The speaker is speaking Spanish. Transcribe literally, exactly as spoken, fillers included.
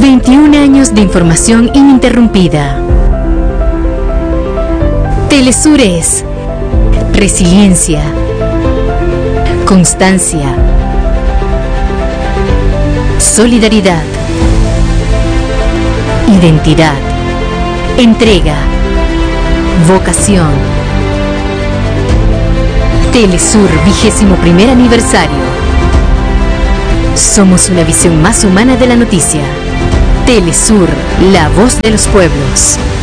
veintiún años de información ininterrumpida. Telesur es resiliencia, constancia, solidaridad, identidad, entrega, vocación. Telesur vigésimo primer aniversario. Somos una visión más humana de la noticia. Telesur, la voz de los pueblos.